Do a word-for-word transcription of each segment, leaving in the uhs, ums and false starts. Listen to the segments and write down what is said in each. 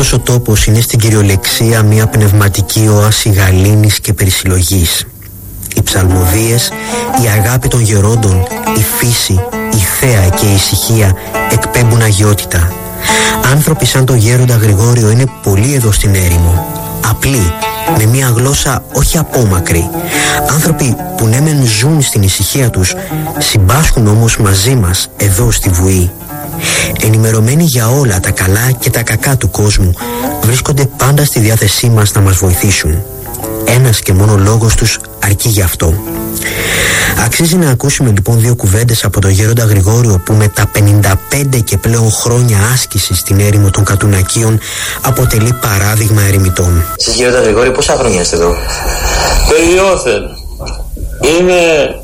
Αυτός ο τόπος είναι στην κυριολεξία μια πνευματική όαση γαλήνης και περισυλλογής. Οι ψαλμοδίες, η αγάπη των γερόντων, η φύση, η θέα και η ησυχία εκπέμπουν αγιότητα. Άνθρωποι σαν τον γέροντα Γρηγόριο είναι πολλοί εδώ στην έρημο. Απλοί, με μια γλώσσα όχι απόμακρη. Άνθρωποι που ναι μεν ζουν στην ησυχία τους, συμπάσχουν όμως μαζί μας εδώ στη Βουή. Ενημερωμένοι για όλα τα καλά και τα κακά του κόσμου, βρίσκονται πάντα στη διάθεσή μας να μας βοηθήσουν. Ένας και μόνο λόγος τους αρκεί γι' αυτό. Αξίζει να ακούσουμε λοιπόν δύο κουβέντες από τον γέροντα Γρηγόριο, που με τα πενήντα πέντε και πλέον χρόνια άσκησης στην έρημο των Κατουνακίων αποτελεί παράδειγμα ερημητών. Σας γέροντα Γρηγόριο, πόσα χρόνια είστε εδώ? Περιόθεν. Είναι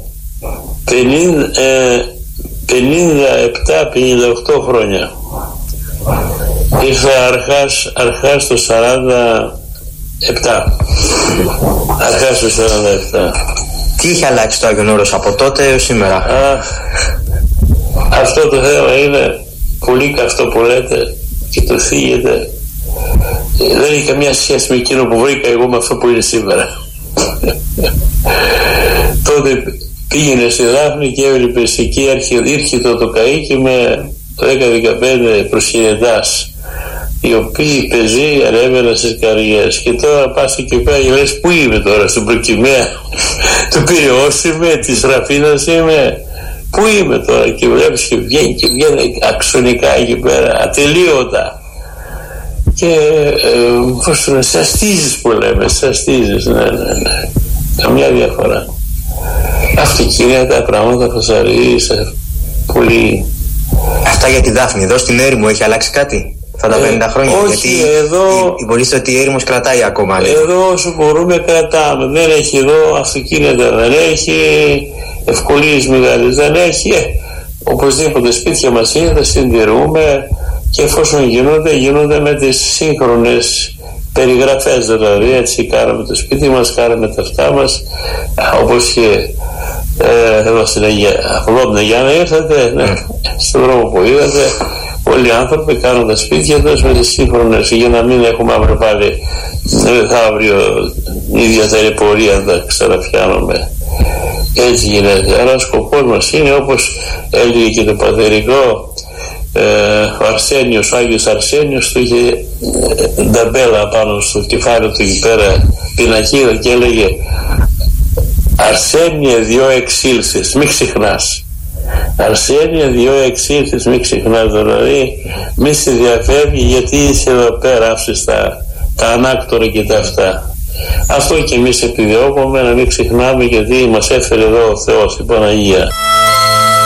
πενήντα επτά πενήντα οκτώ χρόνια. Ήρθα αρχάς, αρχάς το σαράντα επτά. Αρχάς το σαράντα επτά. Τι είχε αλλάξει το Άγιον Όρος από τότε έως σήμερα? Α, αυτό το θέμα είναι πολύ καυτό που λέτε και το θίγετε. Δεν έχει καμία σχέση με εκείνο που βρήκα εγώ με αυτό που είναι σήμερα. Τότε πήγαινε στη Δάφνη και έβλεπες εκεί, ήρθε το καΐκι με δέκα δεκαπέντε προσχυνετάς, οι οποίοι πεζοί ανέβαιναν στις καριές. Και τώρα πας εκεί πέρα και λες, πού είμαι τώρα, στην Προκυμαία, του Πειραιώς είμαι, της Ραφίνας είμαι, πού είμαι τώρα? Και βλέπεις και βγαίνει και βγαίνει αξονικά εκεί πέρα, ατελείωτα. Και ε, πώς το λένε, σαστίζεις που λέμε, σαστίζεις, ναι, ναι, ναι, καμιά διαφορά. Αυτοκίνητα, πράγματα, φασαρίες, πολύ. Αυτά για τη Δάφνη, εδώ στην έρημο έχει αλλάξει κάτι? Θα τα πενήντα χρόνια, όχι, γιατί εδώ, υπολείστε ότι η έρημος κρατάει ακόμα. Λέει. Εδώ όσο μπορούμε κρατάμε. Δεν έχει εδώ αυτοκίνητα, δεν έχει ευκολίες μεγάλες, δεν έχει. Ε, οπωσδήποτε σπίτια μας είναι, τα συντηρούμε, και εφόσον γίνονται, γίνονται με τις σύγχρονες περιγραφές. Δηλαδή έτσι κάναμε το σπίτι μας, κάναμε τα αυτά μας, όπως και ε, εδώ στην Αγία Γιάννα ήρθατε, ναι, στον δρόμο που είδατε. Όλοι οι άνθρωποι κάνουν τα σπίτια τους με τις σύγχρονες, για να μην έχουμε αύριο πάλι, θα αύριο η ίδια ταλαιπωρία να τα ξαναπιάνουμε. Έτσι γίνεται. Αλλά ο σκοπός μας είναι, όπως έλεγε και το πατερικό, ε, ο Αρσένιος, ο Άγιος Αρσένιος, του είχε ε, νταμπέλα πάνω στο κεφάλι του εκεί πέρα, πινακίδα, και έλεγε, Αρσένιε δυο εξήλθες, μην ξεχνάς. Αρσένια δυο εξήλθες, μην ξεχνάς, δηλαδή μη σε διαφεύγει, γιατί είσαι εδώ πέρα, άφησες τα, τα ανάκτορα και τα αυτά. Αυτό και εμείς επιδιώκουμε, να μην ξεχνάμε, γιατί μας έφερε εδώ ο Θεός, η Παναγία.